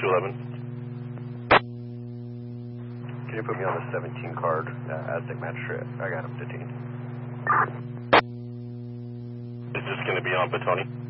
211. Can you put me on the 17 card, Aztec Magistrate? I got him detained. Is this going to be on Petone?